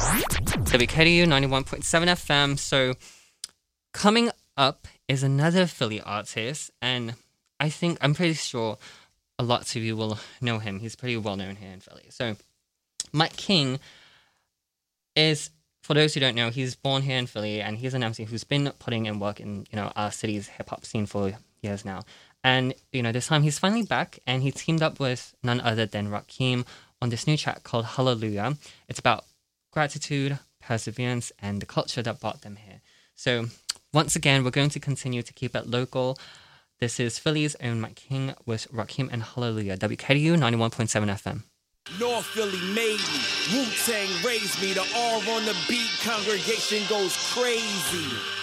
WKDU 91.7 FM. So coming up is another Philly artist, and I'm pretty sure a lot of you will know him. He's pretty well known here in Philly. So Mike King is, for those who don't know, he's born here in Philly, and he's an MC who's been putting in work in, our city's hip-hop scene for years now. And, this time he's finally back, and he teamed up with none other than Rakim on this new track called Hallelujah. It's about gratitude, perseverance, and the culture that brought them here. So once again, we're going to continue to keep it local. This is Philly's own Mike King with Rakim and Hallelujah, WKDU 91.7 FM. North Philly made me, Wu-Tang raised me, the R on the beat, congregation goes crazy.